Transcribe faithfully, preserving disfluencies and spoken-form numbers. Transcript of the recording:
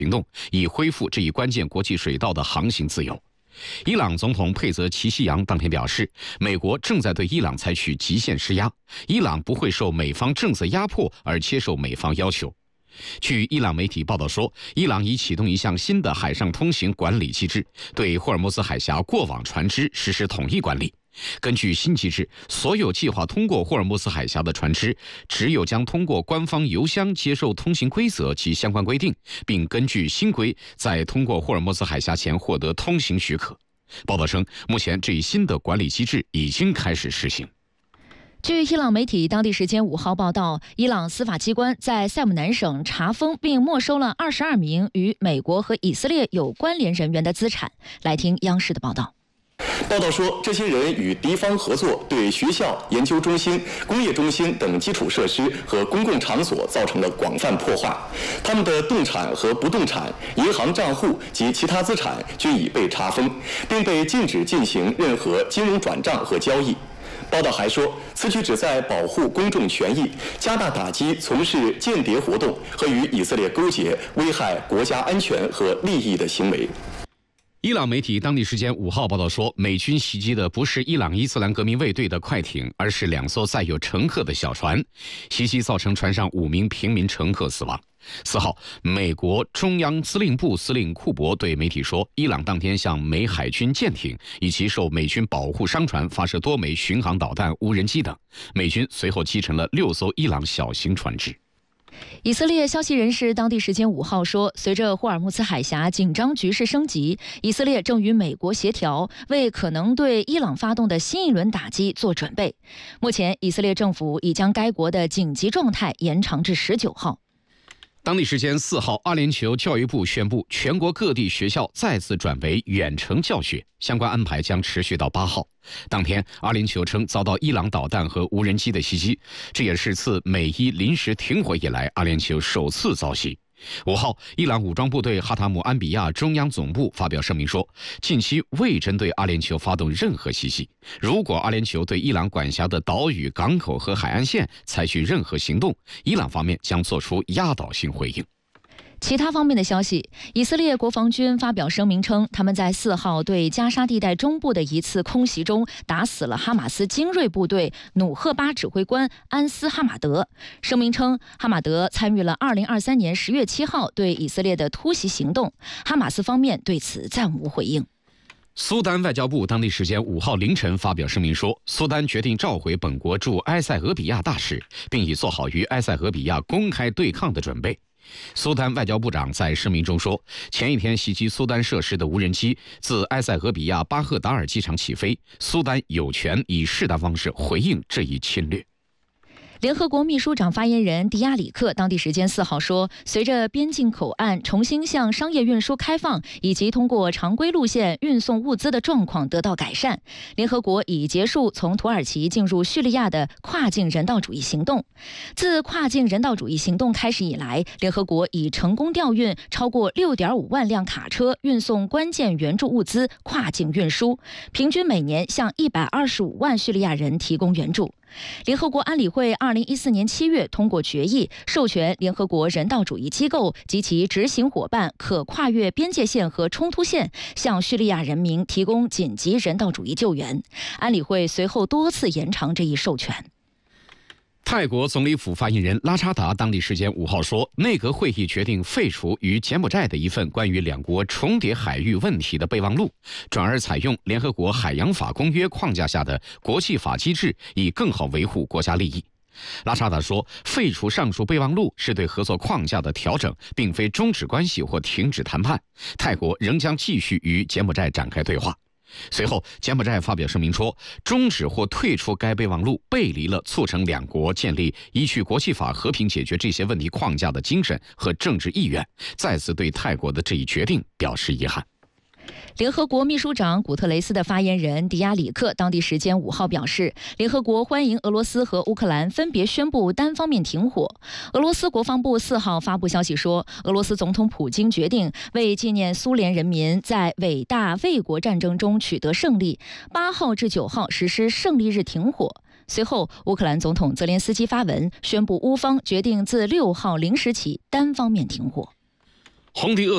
行动，以恢复这一关键国际水道的航行自由。伊朗总统佩泽齐西扬当天表示，美国正在对伊朗采取极限施压，伊朗不会受美方政策压迫而接受美方要求。据伊朗媒体报道说，伊朗已启动一项新的海上通行管理机制，对霍尔木兹海峡过往船只实施统一管理。根据新机制，所有计划通过霍尔木兹海峡的船只，只有将通过官方邮箱接受通行规则及相关规定，并根据新规在通过霍尔木兹海峡前获得通行许可。报道称，目前这一新的管理机制已经开始实行。 据伊朗媒体当地时间五号报道，伊朗司法机关在塞姆南省查封并没收了二十二名与美国和以色列有关联人员的资产。来听央视的报道。 报道说，这些人与敌方合作，对学校、研究中心、工业中心等基础设施和公共场所造成了广泛破坏。他们的动产和不动产、银行账户及其他资产均已被查封，并被禁止进行任何金融转账和交易。报道还说，此举旨在保护公众权益，加大打击从事间谍活动和与以色列勾结、危害国家安全和利益的行为。 伊朗媒体当地时间五号报道说，美军袭击的不是伊朗伊斯兰革命卫队的快艇，而是两艘载有乘客的小船。袭击造成船上五名平民乘客死亡。四号，美国中央司令部司令库珀对媒体说，伊朗当天向美海军舰艇以及受美军保护商船发射多枚巡航导弹、无人机等。美军随后击沉了六艘伊朗小型船只。 以色列消息人士当地时间五号说，随着霍尔木兹海峡紧张局势升级，以色列正与美国协调，为可能对伊朗发动的新一轮打击做准备。目前，以色列政府已将该国的紧急状态延长至十九号。 当地时间四号，阿联酋教育部宣布，全国各地学校再次转为远程教学，相关安排将持续到八号。当天，阿联酋称遭到伊朗导弹和无人机的袭击，这也是自美伊临时停火以来，阿联酋首次遭袭。五号，伊朗武装部队哈塔姆安比亚中央总部发表声明说，近期未针对阿联酋发动任何袭击。如果阿联酋对伊朗管辖的岛屿、港口和海岸线采取任何行动，伊朗方面将做出压倒性回应。 其他方面的消息，以色列国防军发表声明称，他们在四号对加沙地带中部的一次空袭中打死了哈马斯精锐部队努赫巴指挥官安斯哈马德。声明称，哈马德参与了二零二三年十月七号对以色列的突袭行动，哈马斯方面对此暂无回应。 苏丹外交部当地时间五号凌晨发表声明说，苏丹决定召回本国驻埃塞俄比亚大使，并已做好与埃塞俄比亚公开对抗的准备。苏丹外交部长在声明中说，前一天袭击苏丹设施的无人机自埃塞俄比亚巴赫达尔机场起飞，苏丹有权以适当方式回应这一侵略。 联合国秘书长发言人迪亚里克当地时间四号说，随着边境口岸重新向商业运输开放，以及通过常规路线运送物资的状况得到改善，联合国已结束从土耳其进入叙利亚的跨境人道主义行动。自跨境人道主义行动开始以来，联合国已成功调运超过 六点五万辆卡车，运送关键援助物资跨境运输，平均每年向一百二十五万叙利亚人提供援助。联合国安理会二零一四年七月通过决议，授权联合国人道主义机构及其执行伙伴可跨越边界线和冲突线，向叙利亚人民提供紧急人道主义救援。安理会随后多次延长这一授权。 泰国总理府发言人拉查达当地时间五号说，内阁会议决定废除与柬埔寨的一份关于两国重叠海域问题的备忘录，转而采用联合国海洋法公约框架下的国际法机制，以更好维护国家利益。拉查达说，废除上述备忘录是对合作框架的调整，并非终止关系或停止谈判。泰国仍将继续与柬埔寨展开对话。随后，柬埔寨发表声明说，终止或退出该备忘录背离了促成两国建立依据国际法和平解决这些问题框架的精神和政治意愿，再次对泰国的这一决定表示遗憾。 联合国秘书长古特雷斯的发言人迪亚里克当地时间五号表示，联合国欢迎俄罗斯和乌克兰分别宣布单方面停火。俄罗斯国防部四号发布消息说，俄罗斯总统普京决定为纪念苏联人民在伟大卫国战争中取得胜利，八号至九号实施胜利日停火。随后，乌克兰总统泽连斯基发文宣布，乌方决定自六号零时起单方面停火。 红迪厄